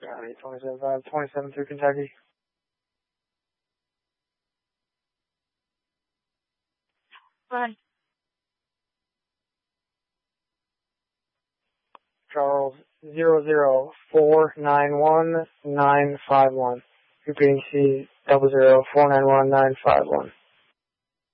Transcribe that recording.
Alright, 27 through Kentucky. Bye. Charles 00491 951. Repeating C 00491 951.